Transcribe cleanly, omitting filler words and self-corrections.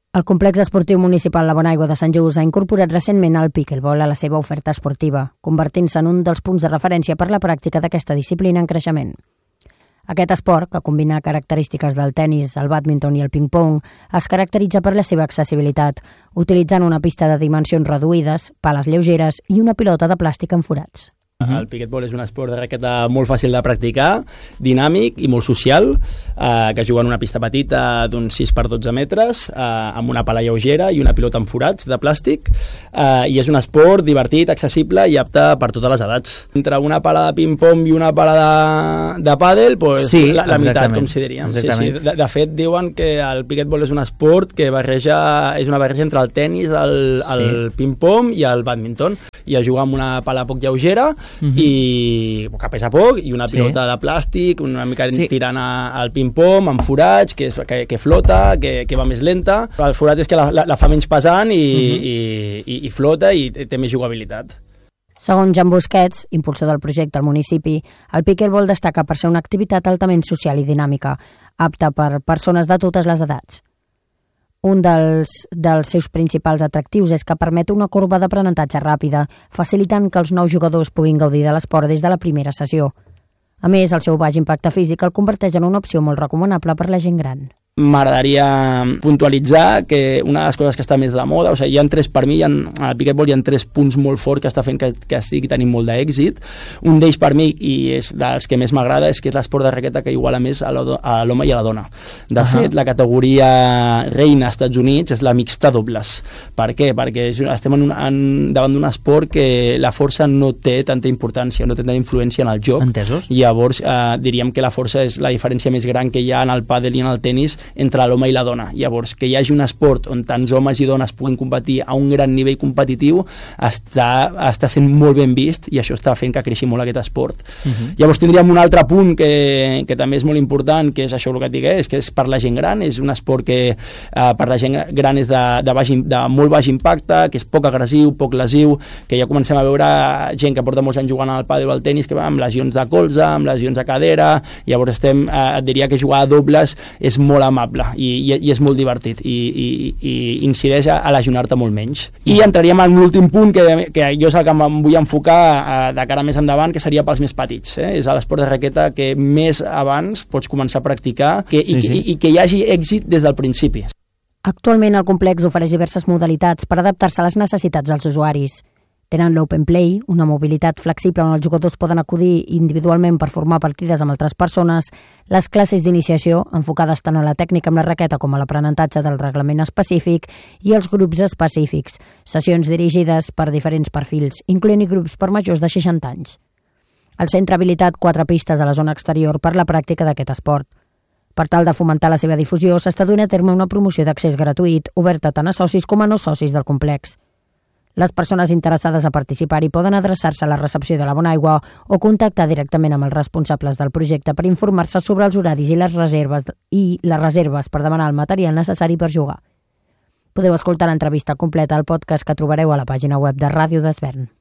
El complex esportiu municipal La Bonaigua de Sant Just ha incorporat recentment el pickleball a la seva oferta esportiva, convertint-se en un dels punts de referència per la pràctica d'aquesta disciplina en creixement. Aquest esport, que combina característiques del tennis, el bàdminton i el ping-pong, es caracteritza per la seva accessibilitat, utilitzant una pista de dimensions reduïdes, pales lleugeres i una pilota de plàstic amb forats. El pickleball és un esport de raqueta molt fàcil de practicar, dinàmic i molt social, que juga en una pista petita d'uns 6x12 metres, amb una pala lleugera i una pilota amb forats de plàstic, i és un esport divertit, accessible i apte per totes les edats. Entre una pala de ping-pong i una pala de pàdel, pues, sí, la meitat, com si diríem. Sí. De fet, diuen que el pickleball és un esport que és una barreja entre el tennis, el ping-pong i el bàdminton, i es juga amb una pala poc lleugera, i que pesa poc, i una pilota de plàstic, una mica tirant al ping-pong, amb forats, que flota, que va més lenta. El forat és que la fa menys pesant i flota i té més jugabilitat. Segons Jan Busquets, impulsor del projecte al municipi, el pickleball destaca per ser una activitat altament social i dinàmica, apta per persones de totes les edats. Un dels seus principals atractius és que permet una corba d'aprenentatge ràpida, facilitant que els nous jugadors puguin gaudir de l'esport des de la primera sessió. A més, el seu baix impacte físic el converteix en una opció molt recomanable per la gent gran. M'agradaria puntualitzar que una de les coses que està més de moda, o sigui, per mi, al pickleball hi ha 3 punts molt forts que està fent que estigui tenint molt d'èxit. Un d'ells per mi, i és dels que més m'agrada, és que és l'esport de raqueta que iguala més a l'home i a la dona. De fet, la categoria reina als Estats Units és la mixta dobles. Per què? Perquè estem davant d'un esport que la força no té tanta importància, no té tanta influència en el joc. Entesos. Llavors, diríem que la força és la diferència més gran que hi ha en el pàdel i en el tenis entre l'home i la dona. Llavors, que hi hagi un esport on tants homes i dones puguin competir a un gran nivell competitiu està sent molt ben vist, i això està fent que creixi molt aquest esport. Llavors tindríem un altre punt que també és molt important, que és això el que et dic, que és per la gent gran. És un esport que per la gent gran és de molt baix impacte, que és poc agressiu, poc lesiu, que ja comencem a veure gent que porta molts anys jugant al pàdel o al tenis que va amb lesions de colze, amb lesions de cadera. Llavors et diria que jugar a dobles és molt amable i és molt divertit i incideix a lesionar-te molt menys. I entraríem en l'últim punt que jo és el que em vull enfocar de cara més endavant, que seria pels més petits. És l'esport de raqueta que més abans pots començar a practicar i que hi hagi èxit des del principi. Actualment el complex ofereix diverses modalitats per adaptar-se a les necessitats dels usuaris. Tenen l'Open Play, una mobilitat flexible on els jugadors poden acudir individualment per formar partides amb altres persones, les classes d'iniciació, enfocades tant a la tècnica amb la raqueta com a l'aprenentatge del reglament específic, i els grups específics, sessions dirigides per diferents perfils, incloent-hi grups per majors de 60 anys. El centre ha habilitat 4 pistes a la zona exterior per la pràctica d'aquest esport. Per tal de fomentar la seva difusió, s'està duent a terme una promoció d'accés gratuït, oberta tant a socis com a no socis del complex. Les persones interessades a participar-hi poden adreçar-se a la recepció de La Bonaigua o contactar directament amb els responsables del projecte per informar-se sobre els horaris i les reserves per demanar el material necessari per jugar. Podeu escoltar l'entrevista completa al podcast que trobareu a la pàgina web de Ràdio d'Esvern.